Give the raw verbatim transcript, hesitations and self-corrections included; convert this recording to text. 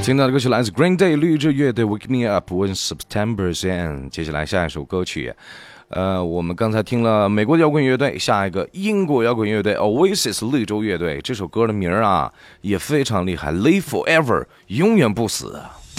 听到的歌曲来自 Green Day 绿洲乐队 Wake Me Up When September's End。 接下来下一首歌曲，呃，我们刚才听了美国摇滚乐队，下一个英国摇滚乐队 Oasis 绿洲乐队，这首歌的名啊也非常厉害， Live Forever 永远不死。